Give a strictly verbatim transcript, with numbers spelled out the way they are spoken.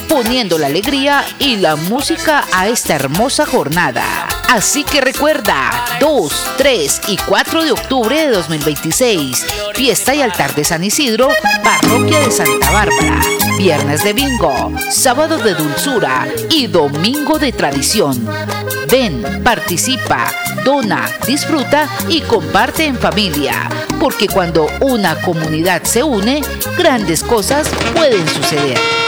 poniendo la alegría y la música a esta hermosa jornada. Así que recuerda, dos, tres y cuatro de octubre de dos mil veintiséis, fiesta y altar de San Isidro, parroquia de Santa Bárbara. Viernes de bingo, sábado de dulzura y domingo de tradición. Ven, participa, dona, disfruta y comparte en familia, porque cuando una comunidad se une, grandes cosas pueden suceder.